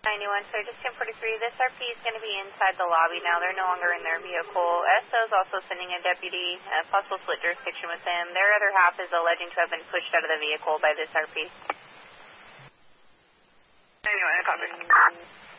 91, so just 1043. This RP is going to be inside the lobby now. They're no longer in their vehicle. SO is also sending a deputy, possible split jurisdiction with them. Their other half is alleging to have been pushed out of the vehicle by this RP. 91, copy.